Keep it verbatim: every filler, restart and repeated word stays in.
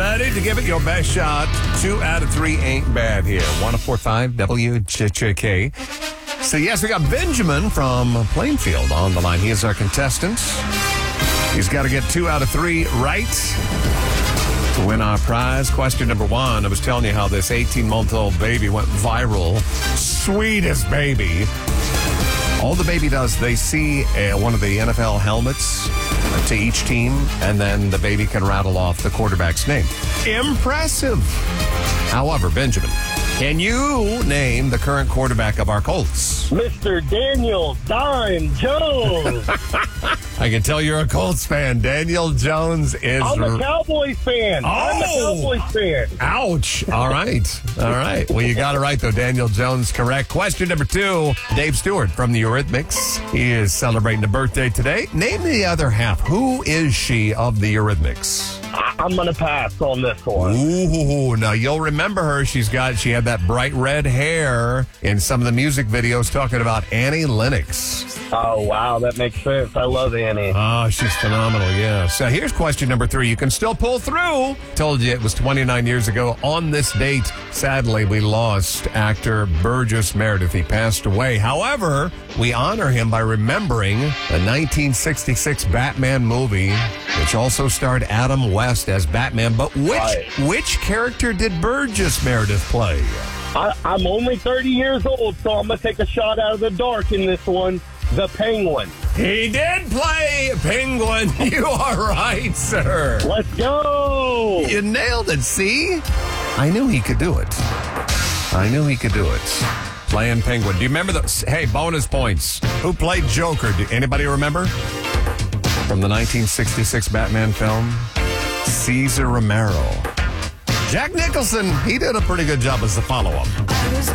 Ready to give it your best shot. Two out of three ain't bad here. one oh four point five W J K. So, yes, we got Benjamin from Plainfield on the line. He is our contestant. He's got to get two out of three right to win our prize. Question number one. I was telling you how this eighteen-month-old baby went viral. Sweetest baby. All the baby does, they see uh, one of the N F L helmets to each team, and then the baby can rattle off the quarterback's name. Impressive. However, Benjamin, can you name the current quarterback of our Colts? Mister Daniel Dime Jones. I can tell you're a Colts fan. Daniel Jones is... I'm a Cowboys fan. Oh. I'm a Cowboys fan. Ouch. All right. All right. Well, you got it right, though. Daniel Jones, correct. Question number two. Dave Stewart from the Eurythmics. He is celebrating a birthday today. Name the other half. Who is she of the Eurythmics? I'm going to pass on this one. Ooh, now you'll remember her. She's got, she had that bright red hair in some of the music videos talking about Annie Lennox. Oh, wow. That makes sense. I love Annie. Oh, she's phenomenal, yeah. So here's question number three. You can still pull through. Told you it was twenty-nine years ago. On this date, sadly, we lost actor Burgess Meredith. He passed away. However, we honor him by remembering the nineteen sixty-six Batman movie, which also starred Adam West as Batman. But which Right. which character did Burgess Meredith play? I, I'm only thirty years old, so I'm going to take a shot out of the dark in this one. The Penguin. He did play Penguin. You are right, sir. Let's go. You nailed it, see? I knew he could do it. I knew he could do it. Playing Penguin. Do you remember the... Hey, bonus points. Who played Joker? Do anybody remember? From the nineteen sixty-six Batman film? Cesar Romero. Jack Nicholson, he did a pretty good job as the follow-up.